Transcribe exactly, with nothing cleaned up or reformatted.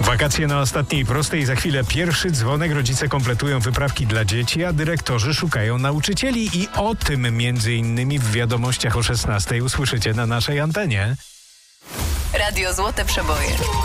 Wakacje na ostatniej prostej, za chwilę pierwszy dzwonek, rodzice kompletują wyprawki dla dzieci, a dyrektorzy szukają nauczycieli i o tym między innymi w wiadomościach o szesnastej usłyszycie na naszej antenie. Radio Złote Przeboje.